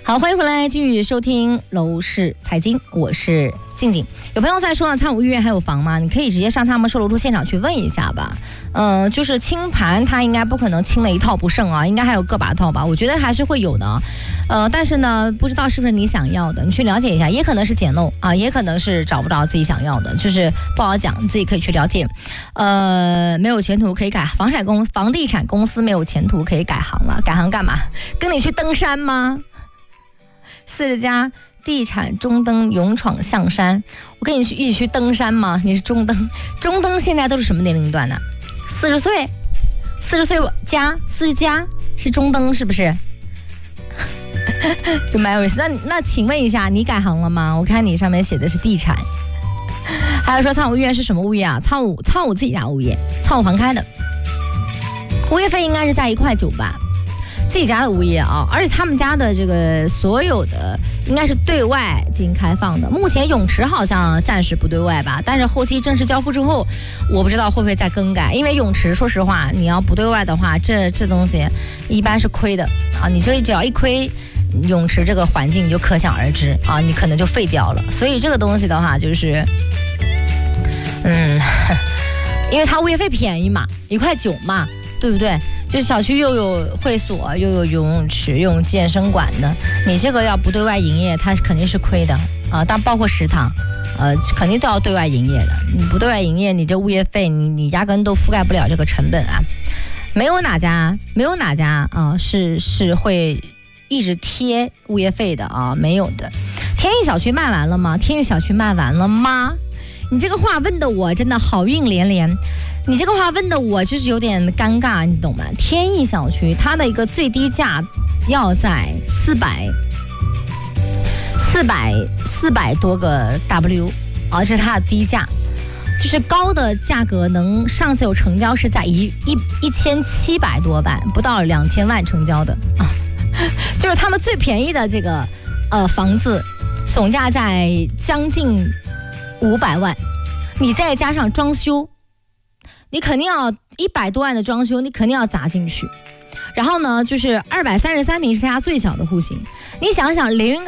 好，欢迎回来，继续收听楼市财经，我是静静。有朋友在说参五医院还有房吗？你可以直接上他们售楼处现场去问一下吧。就是清盘，它应该不可能清了一套不剩啊，应该还有个把套吧，我觉得还是会有的。但是呢，不知道是不是你想要的，你去了解一下，也可能是捡漏啊，也可能是找不着自己想要的，就是不好讲，你自己可以去了解。没有前途可以改，房地产公司没有前途可以改行了，改行干嘛？跟你去登山吗？40家地产中登勇闯象山，我跟你一起去登山吗？你是中登，中登现在都是什么年龄段呢？40岁加40加是中登是不是？就蛮有意思。那请问一下，你改行了吗？我看你上面写的是地产。还有说苍武医院是什么物业啊？苍武自己家物业，苍武房开的，物业费应该是在1.9块吧。自己家的物业啊，而且他们家的这个所有的应该是对外进行开放的。目前泳池好像暂时不对外吧，但是后期正式交付之后，我不知道会不会再更改。因为泳池说实话，你要不对外的话，这东西一般是亏的啊。你这只要一亏，泳池这个环境你就可想而知啊，你可能就废掉了。所以这个东西的话，就是因为它物业费便宜嘛，1.9块嘛，对不对？就是小区又有会所，又有游泳池，又有健身馆的，你这个要不对外营业，它肯定是亏的啊。但包括食堂，肯定都要对外营业的。你不对外营业，你这物业费，你压根都覆盖不了这个成本啊。没有哪家啊是会一直贴物业费的啊，没有的。天域小区卖完了吗？你这个话问的我真的好运连连。你这个话问的我就是有点尴尬，你懂吗？天意小区它的一个最低价要在400多个 W 啊，这是它的低价，就是高的价格能上次有成交是在1700多万，不到2000万成交的啊，就是他们最便宜的这个房子总价在将近500万，你再加上装修。你肯定要100多万的装修，你肯定要砸进去。然后呢，就是233平是他家最小的户型。你想想，连云